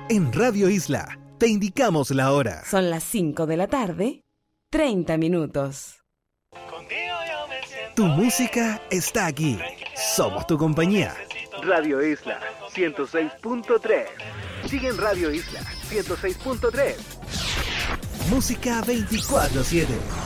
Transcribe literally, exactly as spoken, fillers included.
En Radio Isla te indicamos la hora. Son las cinco de la tarde, treinta minutos. Tu música está aquí. Somos tu compañía. Radio Isla ciento seis punto tres. Sigue en Radio Isla ciento seis punto tres. Música veinticuatro siete.